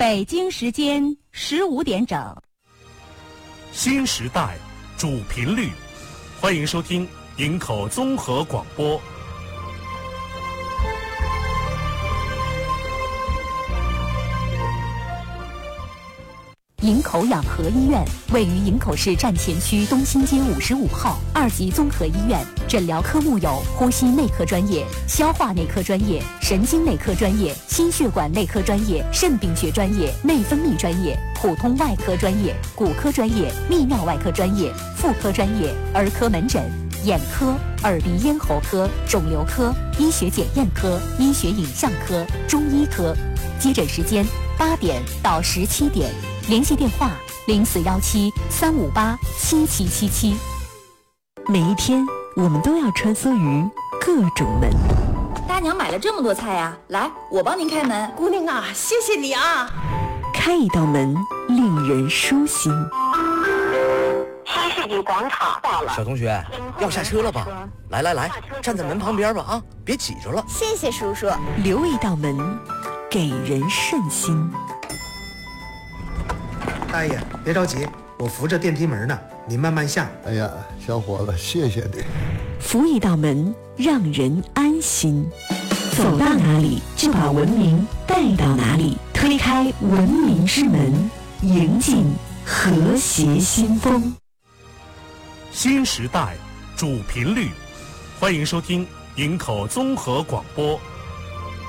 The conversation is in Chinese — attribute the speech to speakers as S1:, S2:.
S1: 北京时间15点整。
S2: 新时代主频率，欢迎收听营口综合广播。
S3: 营口养和医院位于营口市站前区东新街55号2级综合医院，诊疗科目有呼吸内科专业、消化内科专业、神经内科专业、心血管内科专业、肾病学专业、内分泌专业、普通外科专业、骨科专业、泌尿外科专业、妇科专业、儿科门诊、眼科、耳鼻咽喉科、肿瘤科、医学检验科、医学影像科、中医科。接诊时间8点到17点。联系电话0417-358-7777。
S4: 每一天，我们都要穿梭于各种门。
S5: 大娘买了这么多菜呀，来，我帮您开门。
S6: 姑娘啊，谢谢你啊！
S4: 开一道门，令人舒心。
S7: 新世纪广场到了，
S8: 小同学，要下车了吧？来，站在门旁边吧啊，别挤着了。
S6: 谢谢叔叔。
S4: 留一道门，给人顺心。
S9: 大爷，别着急，我扶着电梯门呢，您慢慢下。
S10: 哎呀，小伙子，谢谢你。
S4: 扶一道门，让人安心。走到哪里，就把文明带到哪里。推开文明之门，迎进和谐新风。
S2: 新时代主频率，欢迎收听营口综合广播。